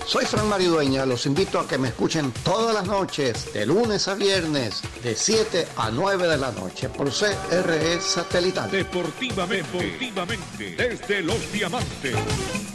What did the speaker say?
Soy Fran Maridueña, los invito a que me escuchen todas las noches, de lunes a viernes, de 7 a 9 de la noche, por CRE Satelital. Deportivamente, desde Los Diamantes.